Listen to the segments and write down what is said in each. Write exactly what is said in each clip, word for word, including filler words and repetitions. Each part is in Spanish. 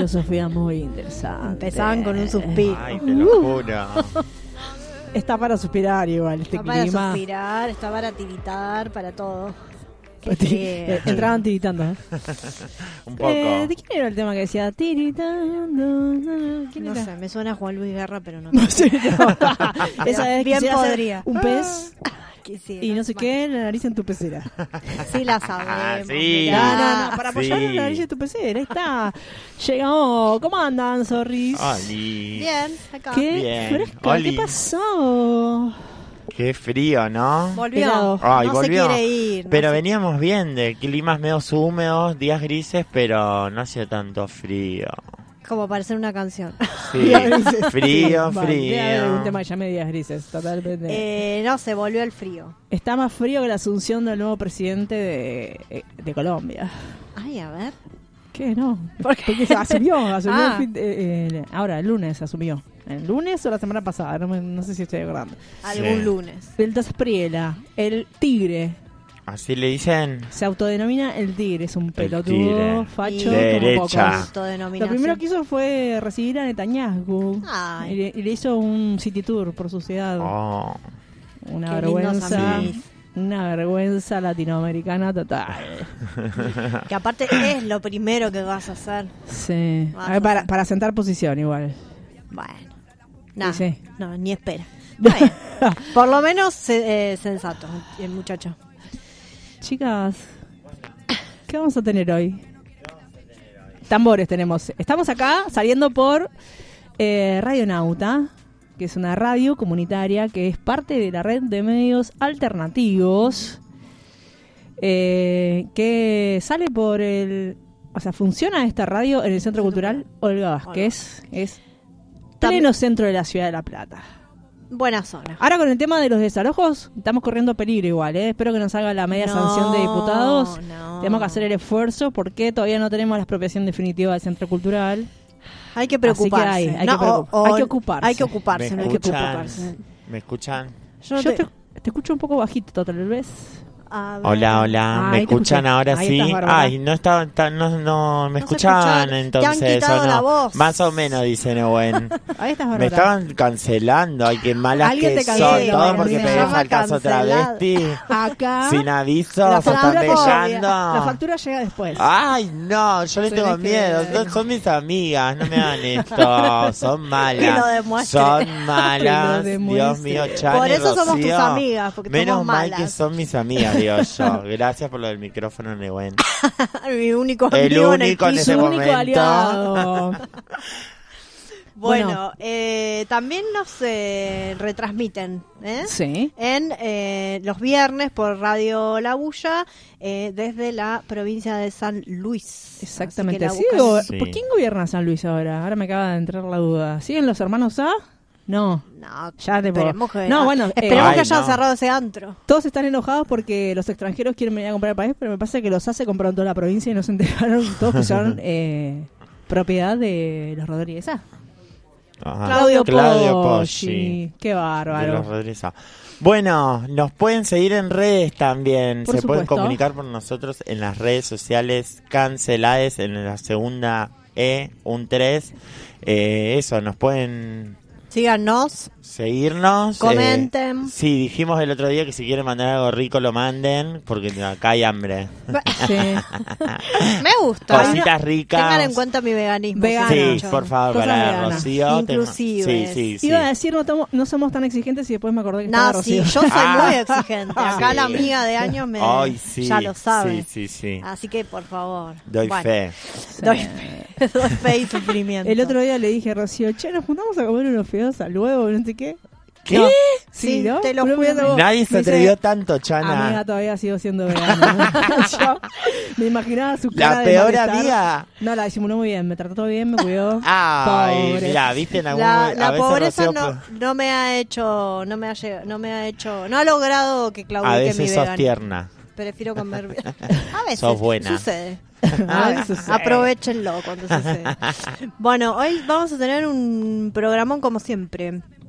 filosofía muy interesante. Empezaban con un suspiro. Ay, te lo juro. Está para suspirar igual este Está para clima. suspirar, está para tiritar, para todo. Qué Ti- frío. eh, Entraban tiritando. ¿eh? Un poco. Eh, ¿De quién era el tema que decía tiritando? ¿Quién No era? sé, me suena a Juan Luis Guerra, pero no. No sé, no. Esa es Bien quisiera hacer podría. un pez Quisiera. y no sé Bueno, qué, la nariz en tu pecera. Sí la sabemos. Sí. mirá. No, no, no, para apoyar Sí. la nariz en tu pecera. Ahí está. Llegamos. ¿Cómo andan, zorris? Oli. Bien, acá. ¿Qué Bien. fresca? Oli. ¿Qué pasó? Qué frío, ¿no? Volvió. Helado. Ay, no volvió. se quiere ir. no Pero se- veníamos bien de climas medio húmedos, días grises, pero no hacía tanto frío. Como para hacer una canción. Sí, Días grises. frío, Vale, debe haber algún tema frío. que llame días grises, totalmente. Eh, no, se volvió el frío. Está más frío que la asunción del nuevo presidente de, de Colombia. Ay, a ver. ¿Qué? No. ¿Por qué? Porque se asumió, asumió Ah. el fin- eh, eh, ahora, el lunes asumió. ¿El lunes o la semana pasada? No, me- no sé si estoy acordando. Algún Sí. lunes. El Taspriela, el tigre. Así le dicen. Se autodenomina el tigre. Es un pelotudo, tigre. facho, Y- como Derecha. pocos. Autodenominación. Lo primero que hizo fue recibir a Netanyahu. Ay. Y le, y le hizo un city tour por su ciudad. Oh, Una Qué lindos vergüenza. amigos. Una vergüenza latinoamericana total. Que aparte es lo primero que vas a hacer. Sí. Vas A ver, a para, hacer. para sentar posición igual. Bueno. Nada. Sí, sí. No, ni espera. Está bien. Por lo menos eh, sensato el muchacho. Chicas, ¿qué vamos a tener hoy? Tambores tenemos. Estamos acá saliendo por eh, Radio Nauta, que es una radio comunitaria que es parte de la red de medios alternativos, eh, que sale por el... O sea, funciona esta radio en el Centro Cultural Olga Vázquez, es pleno centro de la ciudad de La Plata. Buena zona. Ahora con el tema de los desalojos, estamos corriendo peligro igual, ¿eh? Espero que nos haga la media No, sanción de diputados. no. Tenemos que hacer el esfuerzo porque todavía no tenemos la expropiación definitiva del Centro Cultural. Hay que preocuparse. Así que hay, hay No, que preocup- o- o- hay que ocuparse. Hay que ocuparse, ¿me no hay que escuchan? preocuparse. ¿Me escuchan? Yo no Yo te- te, te escucho un poco bajito, tal vez. A ver. Hola, hola, Ah, ¿me ahí te escuchan escuché. ahora Ahí sí? estás, Bárbara. Ay, no estaba, ta- no, no, me No se escuchaban escuchaban. Te han entonces, quitado ¿o no? la voz. Más o menos, dice Nehuen. Ahí estás, Me Bárbara. estaban cancelando, ay, qué malas Alguien que te son, canceló, todo Bárbara. porque Se pegué llama al caso cancelado. travesti, Acá sin aviso, la se están factura, llega, pegando. la factura llega después. Ay, no, yo le Se tengo ve que- miedo, son, son mis amigas, no me hagan esto, son malas, Que lo demuestre. son Que lo malas, demuestre. Dios mío, Chani, Por eso somos Rocío. tus amigas, porque Menos somos mal malas. que son mis amigas, digo yo, gracias por lo del micrófono, Nehuen. Mi único El amigo en el único en piso. Su ese único momento. aliado. Bueno, Bueno. eh, también nos eh, retransmiten ¿eh? Sí. en eh, los viernes por Radio La Bulla eh, desde la provincia de San Luis. Exactamente. Así ¿Sí? que la buscan. o- Sí. ¿Por quién gobierna San Luis ahora? Ahora me acaba de entrar la duda. ¿Siguen los hermanos A? No. No, Ya te puedo- esperemos que, No, bueno, eh, esperemos Ay, que hayan no. cerrado ese antro. Todos están enojados porque los extranjeros quieren venir a comprar el país, pero me pasa que los hace compraron toda la provincia y no se enteraron todos que son eh, propiedad de los Rodríguez A. Ajá. Claudio, Claudio Poggi. Poggi. Qué De bárbaro. los Rodríguez A. Bueno, nos pueden seguir en redes también. Por Se pueden supuesto. comunicar con nosotros en las redes sociales canceladas en la segunda E, un tres. Eh, eso, nos pueden Síganos, seguirnos. comenten. Eh, sí, dijimos el otro día que si quieren mandar algo rico lo manden, porque acá hay hambre. Sí. Me gusta. Cositas ricas. Tengan en cuenta mi veganismo. Vegano. Sí, muchachos. por favor, Cosas para veganas. Rocío. tengo- Inclusives. Sí, sí, sí. Iba a decir, no, tomo- no somos tan exigentes y después me acordé que estaba No, sí, Rocío. yo soy Ah. muy exigente. Acá Sí. la amiga de años me Ay, sí, ya lo sabe. Sí, sí, sí. Así que, por favor. Doy Bueno, fe. Doy, doy fe y sufrimiento. El otro día le dije a Rocío, che, nos juntamos a comer unos fideos al huevo, no sé qué. ¿Qué? No. Sí, Sí, ¿no? te lo Pero juro. me hago- Nadie se me dice, atrevió tanto, Chana. Amiga, todavía sigo siendo vegana. Yo me imaginaba su cara La de peor malestar. amiga. No, la disimuló muy bien, me trató bien, me cuidó. Ay, Pobre. mira, viste en algún La, a la veces pobreza Rocío, no, no me ha hecho, no me ha, lleg- no me ha hecho, no ha logrado que a claudique mi veces sos veganismo. tierna. Prefiero comer bien. A veces Sos buena. sucede. A A veces ver, sucede. aprovechenlo cuando sucede. Bueno, hoy vamos a tener un programón como siempre.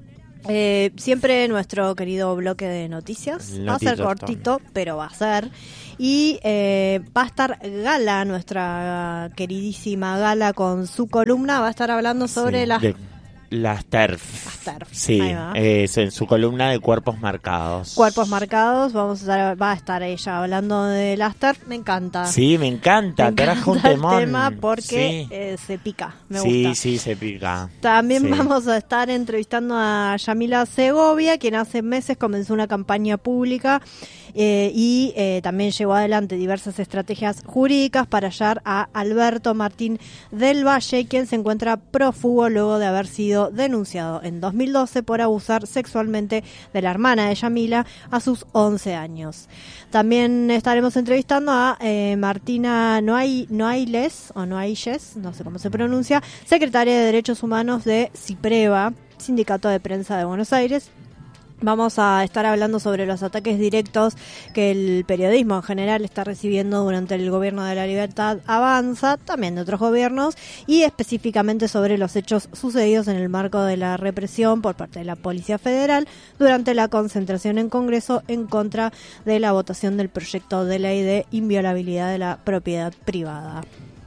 Eh, siempre nuestro querido bloque de noticias. El Va a ser Notito cortito, pero va a ser. Y eh, va a estar Gala, nuestra queridísima Gala, con su columna. Va a estar hablando sobre Sí, las... de- las T E R F. Las T E R F, Sí, ahí va. eh, en su columna de cuerpos marcados. Cuerpos marcados. Vamos a estar, va a estar ella hablando de las T E R F. Me encanta. Sí, me encanta, Me trajo un encanta el temón. tema porque Sí. eh, se pica. Me sí, gusta. sí, se pica. También Sí. vamos a estar entrevistando a Yamila Segovia, quien hace meses comenzó una campaña pública eh, y eh, también llevó adelante diversas estrategias jurídicas para hallar a Alberto Martín del Valle, quien se encuentra prófugo luego de haber sido denunciado en dos mil doce por abusar sexualmente de la hermana de Yamila a sus once años. También estaremos entrevistando a eh, Martina Noai- Noailes, o Noailles, no sé cómo se pronuncia, secretaria de Derechos Humanos de CIPREVA, Sindicato de Prensa de Buenos Aires. Vamos a estar hablando sobre los ataques directos que el periodismo en general está recibiendo durante el gobierno de la Libertad Avanza, también de otros gobiernos, y específicamente sobre los hechos sucedidos en el marco de la represión por parte de la Policía Federal durante la concentración en Congreso en contra de la votación del proyecto de ley de inviolabilidad de la propiedad privada.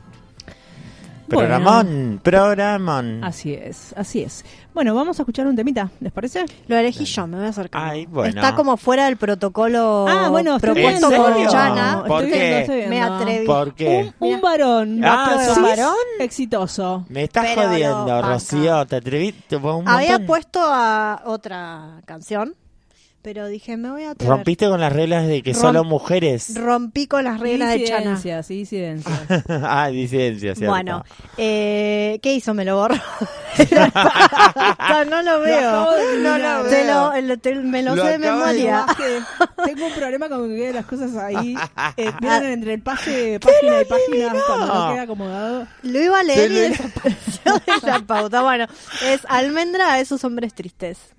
Programón, programón. Así es, así es. Bueno, vamos a escuchar un temita, ¿les parece? Lo elegí yo, me voy a acercar. Ay, bueno. Está como fuera del protocolo Ah, bueno, estoy propuesto viendo. por ¿En serio? Chana. ¿Por Estoy qué? viendo, estoy viendo. Me atreví. ¿Por qué? Un, un Mira. varón. Ah, cis, ¿sos varón? Exitoso. Me estás Pero lo jodiendo, banca. Rocío. ¿Te atreviste? Un Había montón. puesto a otra canción, pero dije, me voy a atrever. Rompiste con las reglas de que Romp- solo mujeres. Rompí con las reglas de Chana. Disidencias, sí, disidencias. ah, disidencia, cierto. Bueno, eh, ¿qué hizo? Me lo borró. no, no lo veo. acabo de no mirar. lo veo. Te lo, te- me lo, Lo sé de acabo de memoria. Es que tengo un problema con que queden las cosas ahí. Eh, quedan entre el pase, página y página cuando no queda acomodado. Lo iba a leer Te y lo- desapareció de la pauta. Bueno, es Almendra a esos hombres tristes.